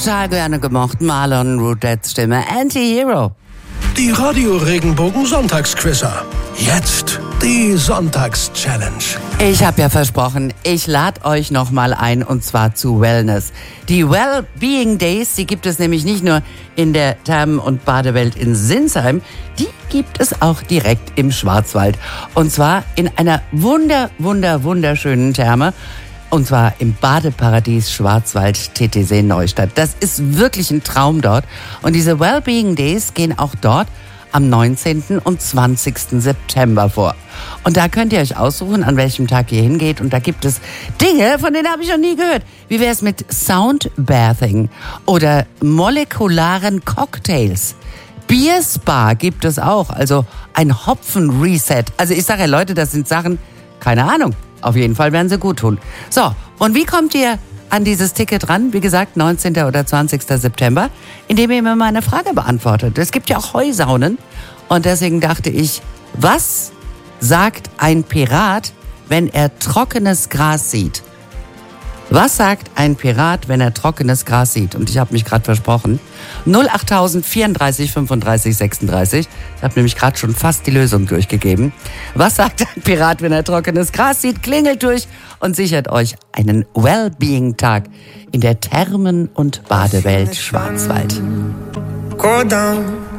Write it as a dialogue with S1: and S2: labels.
S1: Total gerne gemocht, Marlon Rudets Stimme, Anti-Hero.
S2: Die Radio-Regenbogen-Sonntagsquizzer. Jetzt die Sonntags-Challenge.
S1: Ich habe ja versprochen, ich lade euch nochmal ein, und zwar zu Wellness. Die Well-Being Days, die gibt es nämlich nicht nur in der Thermen- und Badewelt in Sinsheim, die gibt es auch direkt im Schwarzwald. Und zwar in einer wunderschönen Therme. Und zwar im Badeparadies Schwarzwald TTC Neustadt. Das ist wirklich ein Traum dort. Und diese Wellbeing Days gehen auch dort am 19. und 20. September vor. Und da könnt ihr euch aussuchen, an welchem Tag ihr hingeht. Und da gibt es Dinge, von denen habe ich noch nie gehört. Wie wäre es mit Soundbathing oder molekularen Cocktails? Bierspa gibt es auch, also ein Hopfen-Reset. Also ich sage ja, Leute, das sind Sachen, keine Ahnung. Auf jeden Fall werden sie gut tun. So, und wie kommt ihr an dieses Ticket ran? Wie gesagt, 19. oder 20. September, indem ihr mir meine Frage beantwortet. Es gibt ja auch Heusaunen. Und deswegen dachte ich, was sagt ein Pirat, wenn er trockenes Gras sieht? Was sagt ein Pirat, wenn er trockenes Gras sieht? Und ich habe mich gerade versprochen. 08000 34 35 36. Ich habe nämlich gerade schon fast die Lösung durchgegeben. Was sagt ein Pirat, wenn er trockenes Gras sieht? Klingelt durch und sichert euch einen Wellbeing-Tag in der Thermen- und Badewelt Schwarzwald.
S3: Go down.